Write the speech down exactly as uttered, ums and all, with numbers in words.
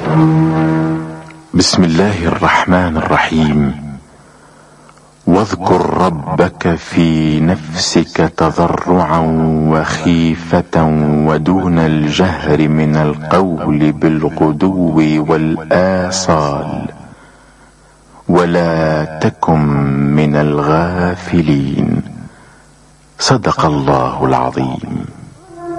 بسم الله الرحمن الرحيم. واذكر ربك في نفسك تضرعا وخيفة ودون الجهر من القول بالغدو والآصال ولا تكن من الغافلين. صدق الله العظيم.